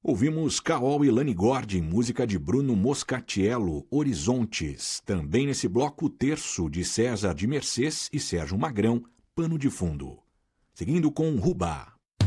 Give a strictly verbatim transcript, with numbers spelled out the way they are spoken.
Ouvimos Caol e Lani Gordi, música de Bruno Moscatiello, Horizontes. Também nesse bloco, Terço, de César de Mercês e Sérgio Magrão, Pano de Fundo. Seguindo com Rubá.